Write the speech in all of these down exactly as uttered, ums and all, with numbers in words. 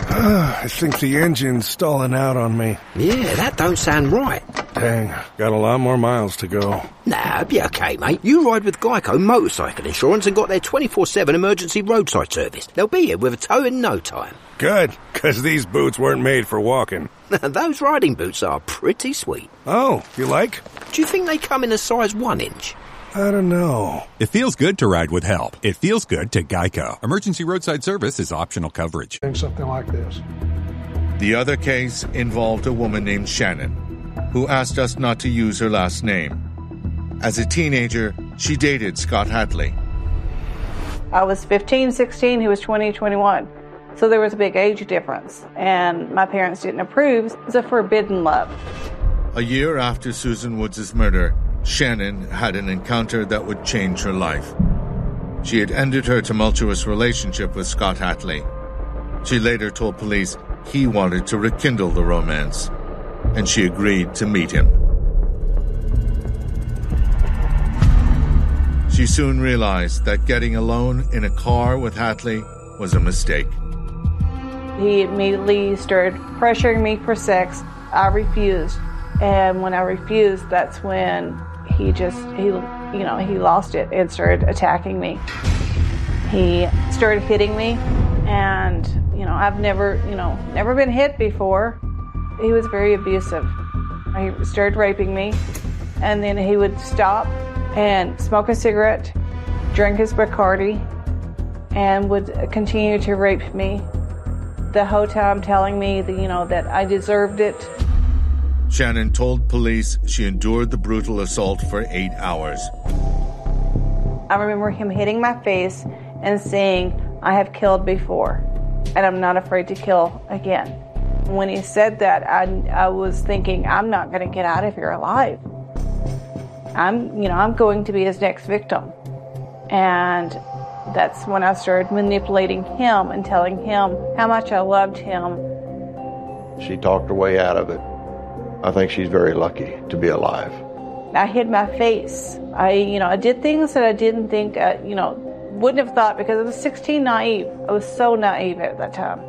I think the engine's stalling out on me. Yeah, that don't sound right. Dang, got a lot more miles to go. Nah, it'll be okay, mate. You ride with Geico Motorcycle Insurance and got their twenty-four seven emergency roadside service. They'll be here with a tow in no time. Good, because these boots weren't made for walking. Those riding boots are pretty sweet. Oh, you like? Do you think they come in a size one inch? I don't know. It feels good to ride with help. It feels good to Geico. Emergency roadside service is optional coverage. Something like this. The other case involved a woman named Shannon, who asked us not to use her last name. As a teenager, she dated Scott Hatley. I was fifteen, sixteen, he was twenty, twenty-one. So there was a big age difference, and my parents didn't approve. It was a forbidden love. A year after Susan Woods' murder, Shannon had an encounter that would change her life. She had ended her tumultuous relationship with Scott Hatley. She later told police he wanted to rekindle the romance, and she agreed to meet him. She soon realized that getting alone in a car with Hatley was a mistake. He immediately started pressuring me for sex. I refused. And when I refused, that's when he just, he, you know, he lost it and started attacking me. He started hitting me, and, you know, I've never, you know, never been hit before. He was very abusive. He started raping me, and then he would stop and smoke a cigarette, drink his Bacardi, and would continue to rape me. The whole time telling me that, you know, that I deserved it. Shannon told police she endured the brutal assault for eight hours. I remember him hitting my face and saying, "I have killed before, and I'm not afraid to kill again." When he said that, I, I was thinking, I'm not going to get out of here alive. I'm, you know, I'm going to be his next victim. And that's when I started manipulating him and telling him how much I loved him. She talked her way out of it. I think she's very lucky to be alive. I hid my face. I, you know, I did things that I didn't think, uh, you know, wouldn't have thought, because I was sixteen, naive. I was so naive at that time.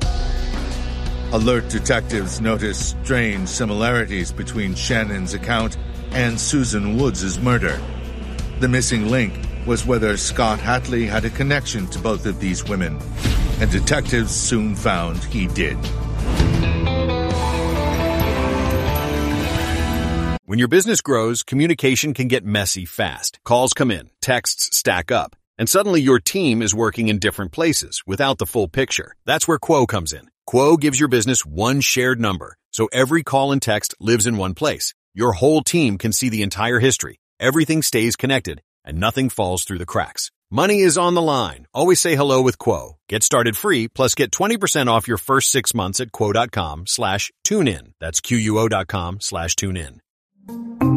Alert detectives noticed strange similarities between Shannon's account and Susan Woods' murder. The missing link was whether Scott Hatley had a connection to both of these women, and detectives soon found he did. When your business grows, communication can get messy fast. Calls come in, texts stack up, and suddenly your team is working in different places without the full picture. That's where Quo comes in. Quo gives your business one shared number, so every call and text lives in one place. Your whole team can see the entire history. Everything stays connected, and nothing falls through the cracks. Money is on the line. Always say hello with Quo. Get started free, plus get twenty percent off your first six months at quo.com slash tune in. That's Q U O dot com slash tune in.